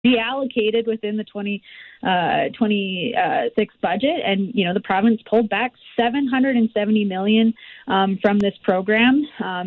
be allocated within the 2026 budget. And, the province pulled back $770 million from this program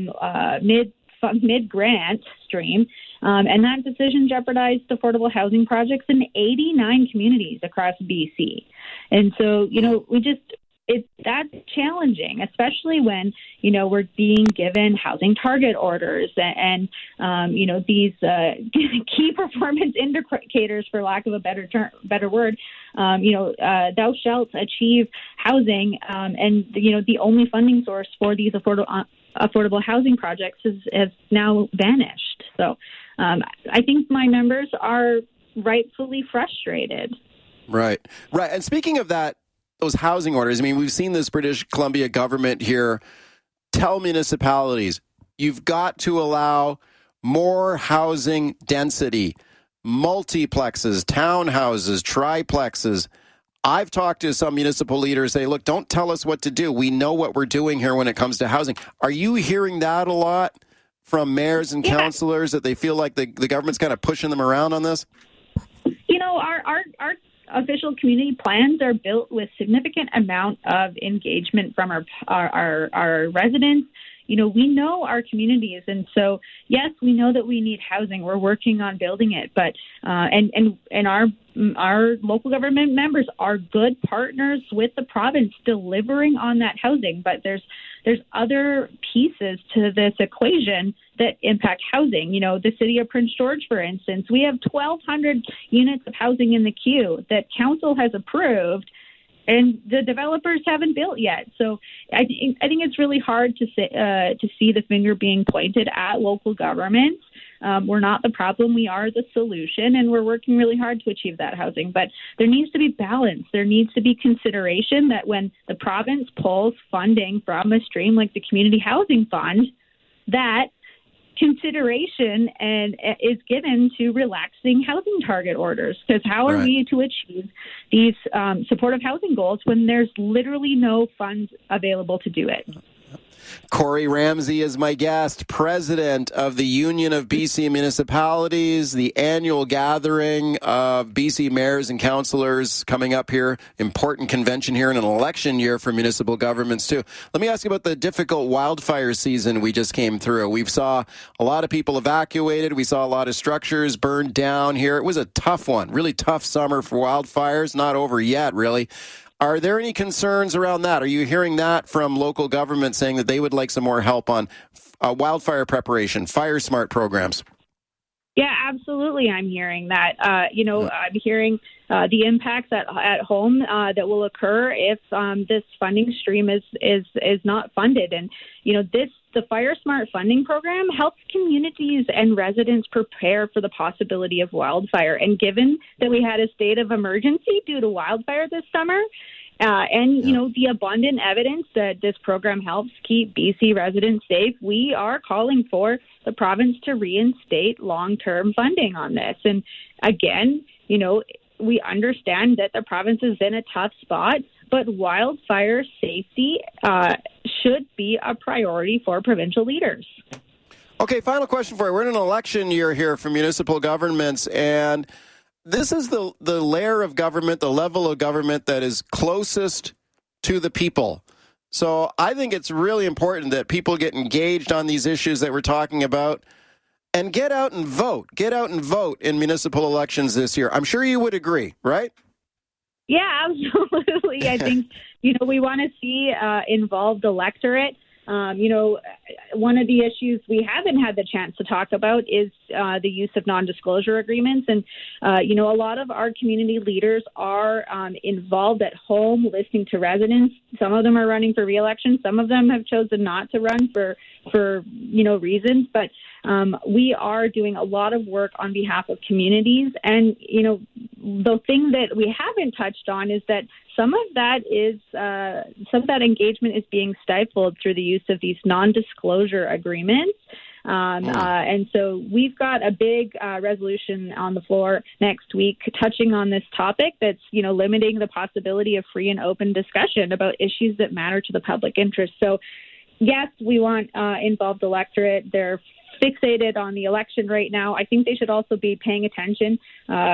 mid-grant stream. And that decision jeopardized affordable housing projects in 89 communities across BC. And so, that's challenging, especially when, we're being given housing target orders and these key performance indicators, for lack of a better word, thou shalt achieve housing. And, the only funding source for these affordable housing projects has now vanished. So I think my members are rightfully frustrated. Right. And speaking of that, those housing orders, we've seen this British Columbia government here tell municipalities, you've got to allow more housing density, multiplexes, townhouses, triplexes. I've talked to some municipal leaders say, look, don't tell us what to do. We know what we're doing here when it comes to housing. Are you hearing that a lot from mayors and councillors, that they feel like the government's kind of pushing them around on this? Our official community plans are built with significant amount of engagement from our residents. We know our communities, and so yes, we know that we need housing. We're working on building it, but and our local government members are good partners with the province delivering on that housing. But there's other pieces to this equation that impact housing. The city of Prince George, for instance, we have 1,200 units of housing in the queue that council has approved, and the developers haven't built yet. So I think it's really hard to see the finger being pointed at local governments. We're not the problem. We are the solution, and we're working really hard to achieve that housing. But there needs to be balance. There needs to be consideration that when the province pulls funding from a stream like the Community Housing Fund, that consideration is given to relaxing housing target orders. Because how are we to achieve these supportive housing goals when there's literally no funds available to do it? Corey Ramsey is my guest, president of the Union of BC Municipalities, the annual gathering of BC mayors and councillors coming up here. Important convention here in an election year for municipal governments, too. Let me ask you about the difficult wildfire season we just came through. We saw a lot of people evacuated. We saw a lot of structures burned down here. It was a tough one, really tough summer for wildfires. Not over yet, really. Are there any concerns around that? Are you hearing that from local government saying that they would like some more help on wildfire preparation, fire smart programs? Yeah, absolutely. I'm hearing that. I'm hearing the impacts at home that will occur if this funding stream is not funded. And, the Fire Smart funding program helps communities and residents prepare for the possibility of wildfire. And given that we had a state of emergency due to wildfire this summer, the abundant evidence that this program helps keep BC residents safe, we are calling for the province to reinstate long-term funding on this. And again, we understand that the province is in a tough spot, but wildfire safety should be a priority for provincial leaders. Okay, final question for you. We're in an election year here for municipal governments, and this is the layer of government, the level of government that is closest to the people. So I think it's really important that people get engaged on these issues that we're talking about and get out and vote. Get out and vote in municipal elections this year. I'm sure you would agree, right? Yeah, absolutely. I think, we want to see involved electorate. One of the issues we haven't had the chance to talk about is the use of non-disclosure agreements. And, a lot of our community leaders are involved at home listening to residents. Some of them are running for re-election. Some of them have chosen not to run for reasons. But we are doing a lot of work on behalf of communities. And, the thing that we haven't touched on is that some of that engagement is being stifled through the use of these non-disclosure agreements. And so we've got a big resolution on the floor next week touching on this topic that's, limiting the possibility of free and open discussion about issues that matter to the public interest. So, yes, we want involved electorate. They're fixated on the election right now. I think they should also be paying attention